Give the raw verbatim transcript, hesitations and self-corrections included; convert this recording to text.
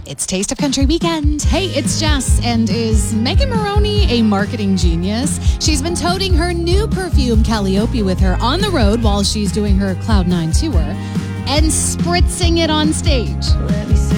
It's Taste of Country Weekend. Hey, it's Jess. And is Megan Moroney a marketing genius? She's been toting her new perfume, Calliope, with her on the road while she's doing her Cloud nine tour and spritzing it on stage.